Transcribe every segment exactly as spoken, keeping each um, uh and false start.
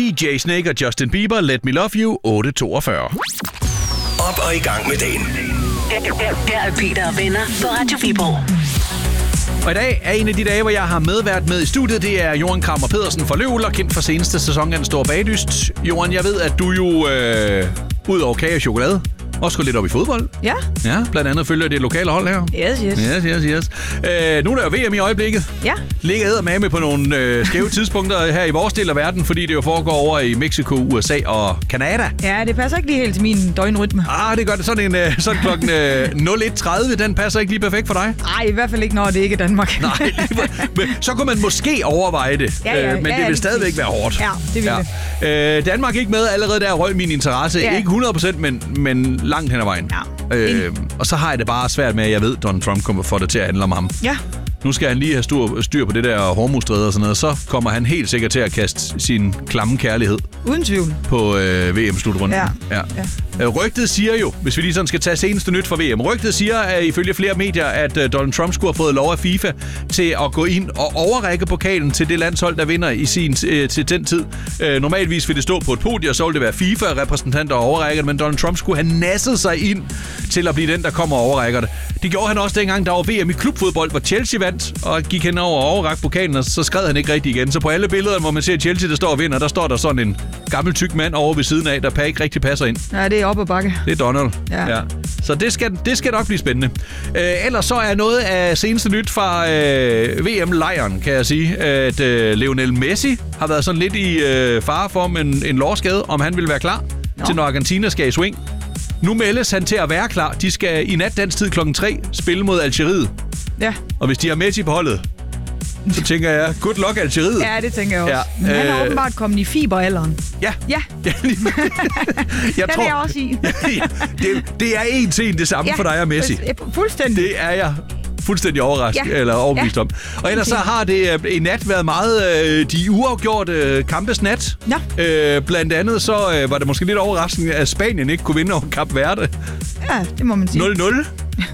D J Snake og Justin Bieber, Let Me Love You, otte toogfyrre. Op og i gang med dagen. Her er Peter og venner på Radio Viborg. Og i dag er en af de dage, hvor jeg har medvært med i studiet. Det er Johan Krammer Pedersen fra Løvel, og kendt fra seneste sæson af Den Store Bagdyst. Johan, jeg ved, at du jo, øh, ud over kage og chokolade, også går lidt op i fodbold. Ja. Ja, blandt andet følger det lokale hold her. Yes, yes. Yes, yes, yes. Øh, nu er der jo V M i øjeblikket. Ja. Ligger eddermame på nogle øh, skæve tidspunkter her i vores del af verden, fordi det jo foregår over i Mexico, U S A og Canada. Ja, det passer ikke lige helt til min døgnrytme. Ah, det gør det. Sådan en øh, sådan klokken øh, nul et tredive, den passer ikke lige perfekt for dig. Nej, i hvert fald ikke, når det ikke er Danmark. Nej, men så kunne man måske overveje det, Ja, ja, øh, men ja, det ja, vil det stadigvæk præcis. være hårdt. Ja, det vil ja. øh, Danmark ikke med, allerede der røg min interesse. Ja. Ikke hundrede procent, men, men langt hen ad vejen. Ja. Øh, og så har jeg det bare svært med, at jeg ved, at Donald Trump kommer for det til at handle om ham. Ja. Nu skal han lige have styr, styr på det der hormostræde og sådan noget, så kommer han helt sikkert til at kaste sin klamme kærlighed Uden tvivl. på øh, V M-slutrunden. Ja. Ja. Ja. Øh, Rygtet siger jo, hvis vi lige sådan skal tage seneste nyt fra V M, rygtet siger at ifølge flere medier, at øh, Donald Trump skulle have fået lov af FIFA til at gå ind og overrække pokalen til det landshold, der vinder i sin, øh, til den tid. Øh, normalvis vil det stå på et podium, og så vil det være FIFA-repræsentanter og overrækker det, men Donald Trump skulle have nasset sig ind til at blive den, der kommer og overrækker det. Det gjorde han også dengang, der var V M i klubfodbold, hvor Chelsea vandt, og gik hen over og overrakte pokalen, og så skred han ikke rigtig igen. Så på alle billeder, hvor man ser Chelsea, der står og vinder, der står der sådan en gammel tyk mand over ved siden af, der ikke rigtig passer ind. Ja, det er op ad bakke. Det er Donald. Ja. Ja. Så det skal, det skal nok blive spændende. Øh, ellers så er noget af seneste nyt fra øh, V M-lejren, kan jeg sige, at øh, Lionel Messi har været sådan lidt i øh, fare for en, en lårskade, om han vil være klar Nå. til, når Argentina skal i swing. Nu meldes han til at være klar. De skal i nat dansk tid klokken tre spille mod Algeriet. Ja. Og hvis de har Messi på holdet, så tænker jeg, good luck Algeriet. Ja, det tænker jeg også. Ja. Men han er Øh, åbenbart kommet i fiberalderen. Ja. Ja. jeg Den er jeg også i. ja, det, det er en til en det samme ja, for dig og Messi. Fuldstændig. Det er jeg fuldstændig overrasket, ja. eller overbevist ja. om. Og ellers så har det øh, i nat været meget øh, de uafgjorte øh, kampes nat. Ja. Øh, blandt andet så øh, var det måske lidt overraskende, at Spanien ikke kunne vinde over Kap Verde. Ja, det må man sige. nul nul.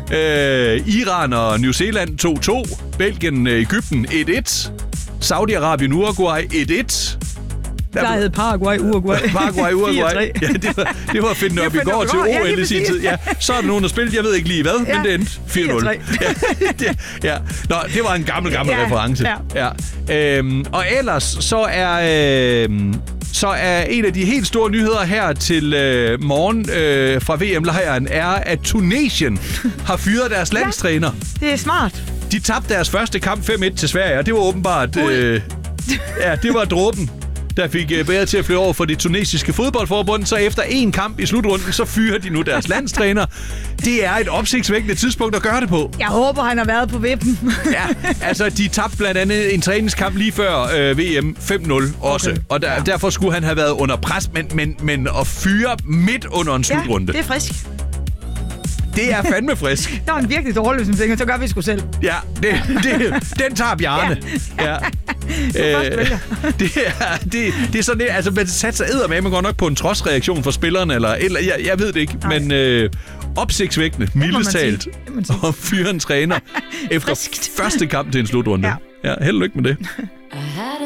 øh, Iran og New Zealand to to. Belgien, øh, Egypten et et. Saudi-Arabien, Uruguay et et. Der, der hed Paraguay, Uruguay. Paraguay, Uruguay. Ja, det var, det var fedt op i går til O L i sin tid. Ja, så er der nogen, der spillede, jeg ved ikke lige hvad, ja. men det endte fire nul. Ja, det, ja. Nå, det var en gammel, gammel ja. reference. Ja. Ja. Øhm, og ellers så er... Øhm, så er en af de helt store nyheder her til øh, morgen øh, fra V M-lejren er, at Tunesien har fyret deres landstræner. Ja, det er smart. De tabte deres første kamp fem et til Sverige, og det var åbenbart... Øh, ja, det var dråben, der fik uh, bedre til at flyve over for det tunesiske fodboldforbund. Så efter en kamp i slutrunden, så fyrer de nu deres landstræner. Det er et opsigtsvækkende tidspunkt at gøre det på. Jeg håber, han har været på vippen. Ja, altså de tabte blandt andet en træningskamp lige før øh, V M fem nul også. Okay. Og der, ja. derfor skulle han have været under pres, men, men, men at fyre midt under en slutrunde. Ja, det er frisk. Det er fandme frisk. Det var en virkelig dårlig, hvis man tænker, så gør vi sgu selv. Ja, det, det, den tager Bjarne. Ja. Ja. Øh, det, er, det, det er sådan lidt, altså man satte sig eddermame, man går nok på en trodsreaktion fra spilleren, eller, eller jeg, jeg ved det ikke, Nej. men øh, opsigtsvækkende, mildest talt, og fyre en træner efter første kamp til en slutrunde. Ja, ja held og lykke med det.